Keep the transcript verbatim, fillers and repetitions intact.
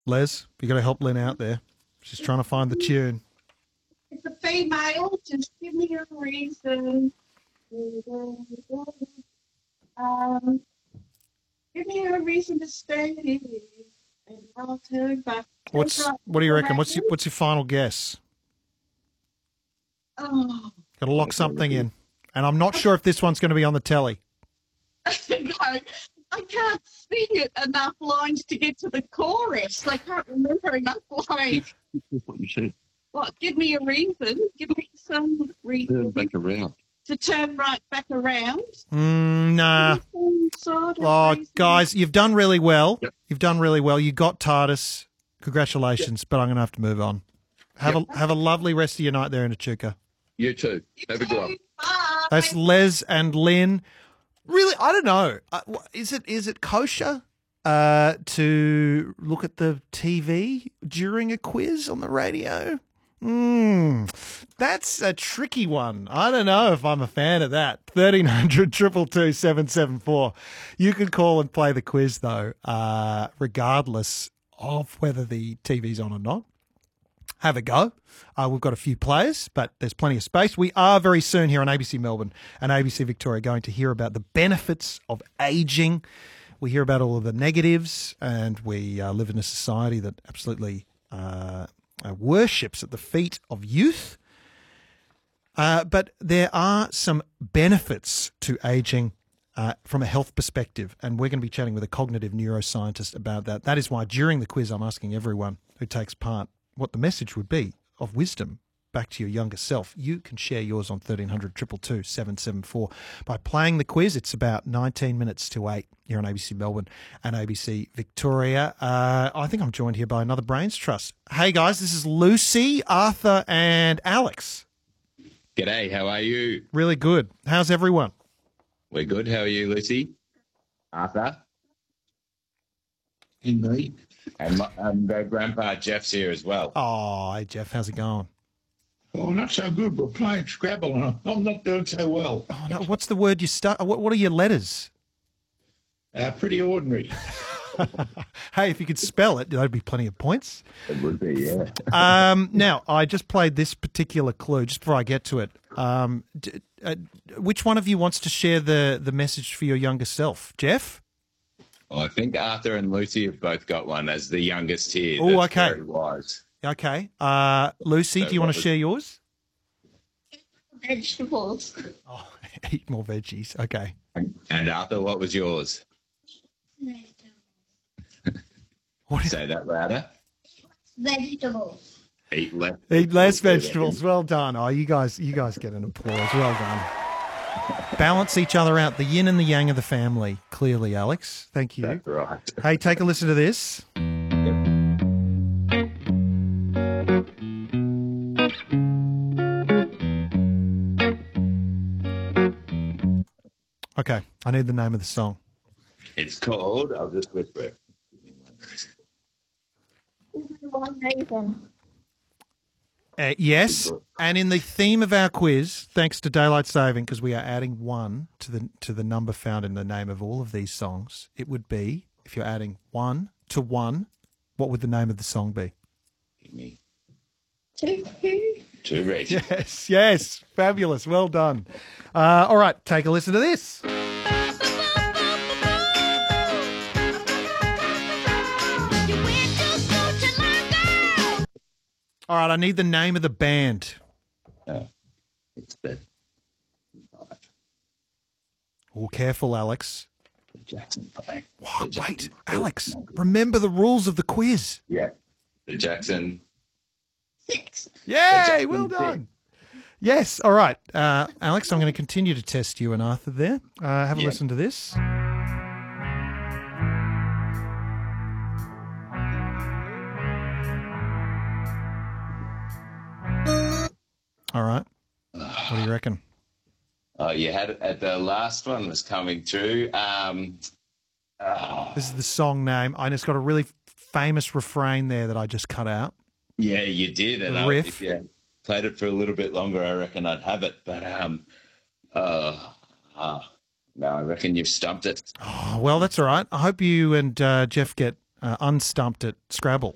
Les, you got to help Lynn out there. She's trying to find the tune. It's a female. Just give me a reason. Um, give me a reason to stay, and I'll turn back. What's what do you reckon? What's your what's your final guess? Oh, Got to lock something in, and I'm not sure if this one's going to be on the telly. no, I can't sing it enough lines to get to the chorus. I can't remember enough lines. That's what you said. What? Give me a reason. Give me some reason. Turn back around. To turn right back around. Mm, nah. Sort of Oh, reason. guys, you've done really well. Yep. You've done really well. You got TARDIS. Congratulations, yep. But I'm going to have to move on. Have yep. a have a lovely rest of your night there in Echuca. You too. You have a good one. Bye. That's Les and Lynn. Really, I don't know. Uh, is it is it kosher uh, to look at the T V during a quiz on the radio? Hmm, that's a tricky one. I don't know if I'm a fan of that. thirteen hundred, two two two, seven seven four. You can call and play the quiz, though, uh, regardless of whether the T V's on or not. Have a go. Uh, we've got a few players, but there's plenty of space. We are very soon here on A B C Melbourne and A B C Victoria going to hear about the benefits of ageing. We hear about all of the negatives, and we uh, live in a society that absolutely uh, uh, worships at the feet of youth. Uh, but there are some benefits to ageing uh, from a health perspective, and we're going to be chatting with a cognitive neuroscientist about that. That is why during the quiz I'm asking everyone who takes part what the message would be of wisdom back to your younger self. You can share yours on thirteen hundred, two two two, seven seven four by playing the quiz. It's about nineteen minutes to eight here on A B C Melbourne and A B C Victoria. Uh, I think I'm joined here by another Brains Trust. Hey, guys, this is Lucy, Arthur and Alex. G'day, how are you? Really good. How's everyone? We're good. How are you, Lucy? Arthur? In me. And, my, and uh, Grandpa Jeff's here as well. Oh, hey, Jeff, how's it going? Oh, not so good. We're playing Scrabble and I'm not doing so well. Oh, no, what's the word you start? What, what are your letters? Uh, pretty ordinary. Hey, if you could spell it, that'd be plenty of points. It would be, yeah. um, now, I just played this particular clue just before I get to it. Um, d- uh, which one of you wants to share the, the message for your younger self? Jeff? Well, I think Arthur and Lucy have both got one as the youngest here. Oh, okay. Very wise. Okay. Uh, Lucy, So do you want what to was- share yours? Vegetables. Oh, eat more veggies. Okay. And, and Arthur, what was yours? What is Say that louder. Vegetables. Eat less. Eat less vegetables. Well done. Oh, you guys, you guys get an applause. Well done. Balance each other out. The yin and the yang of the family. Clearly, Alex. Thank you. That's right. Hey, take a listen to this. Okay, I need the name of the song. It's called, I'll just whisper it. Uh, yes, and in the theme of our quiz, thanks to daylight saving, because we are adding one to the to the number found in the name of all of these songs, it would be, if you're adding one to one, what would the name of the song be? Give me Two. two ready. Yes, yes, fabulous, well done. Uh, all right, take a listen to this. All right, I need the name of the band. Uh, it's the, Oh, careful, Alex. the Jackson Five. Oh, wait, Alex, remember the rules of the quiz. Yeah. The Jackson. Six. Yay, well done. Yes, all right. Uh, Alex, I'm going to continue to test you and Arthur there. Uh, have a Yeah. listen to this. All right. What do you reckon? Oh, you had it at the last one was coming through. Um, oh, This is the song name. And it's got a really famous refrain there that I just cut out. yeah, you did. And The I, riff. if you played it for a little bit longer, I reckon I'd have it. But um, uh, uh, no, I reckon you've stumped it. Oh, well, that's all right. I hope you and uh, Jeff get uh, unstumped at Scrabble.